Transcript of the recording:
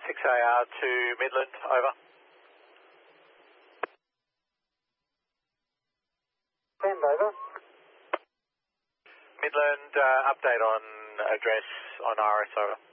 6AR to Midland, over. Stand over. Midland, update on address on RS, over.